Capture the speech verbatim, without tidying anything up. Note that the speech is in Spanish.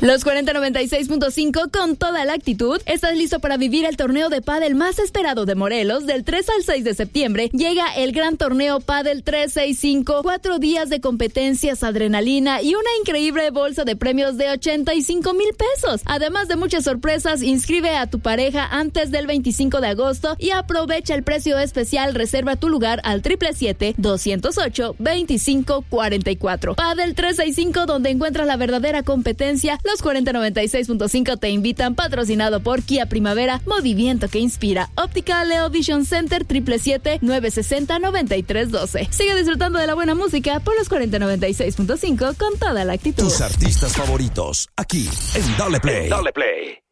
Los cuarenta noventa y seis punto cinco con toda la actitud. ¿Estás listo para vivir el torneo de pádel más esperado de Morelos? Del tres al seis de septiembre llega el gran torneo Pádel trescientos sesenta y cinco. Cuatro días de competencias, adrenalina y una increíble bolsa de premios de ochenta y cinco mil pesos. Además de muchas sorpresas, inscribe a tu pareja antes del veinticinco de agosto y aprovecha el precio especial. Reserva tu lugar al siete siete siete, dos cero ocho, dos cinco cuatro cuatro. Pádel trescientos sesenta y cinco, donde encuentras la verdadera competencia. Los cuarenta noventa y seis punto cinco te invitan, patrocinado por Kia Primavera, movimiento que inspira. Óptica Leo Vision Center, siete siete siete, nueve seis cero, nueve tres uno dos. Sigue disfrutando de la buena música por los cuarenta noventa y seis punto cinco con toda la actitud. Tus artistas favoritos, aquí en Dale Play. Dale Play.